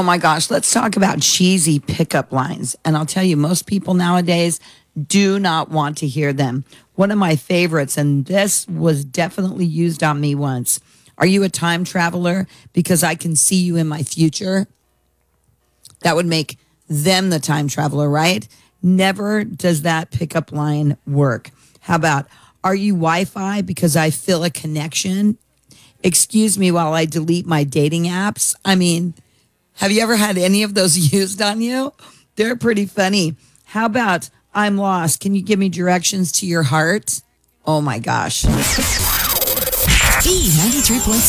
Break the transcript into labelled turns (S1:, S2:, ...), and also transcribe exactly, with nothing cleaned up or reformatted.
S1: Oh my gosh, let's talk about cheesy pickup lines. And I'll tell you, most people nowadays do not want to hear them. One of my favorites, and this was definitely used on me once. Are you a time traveler? Because I can see you in my future. That would make them the time traveler, right? Never does that pickup line work. How about, are you Wi-Fi? Because I feel a connection. Excuse me while I delete my dating apps. I mean, have you ever had any of those used on you? They're pretty funny. How about, I'm lost. Can you give me directions to your heart? Oh my gosh.
S2: B ninety-three point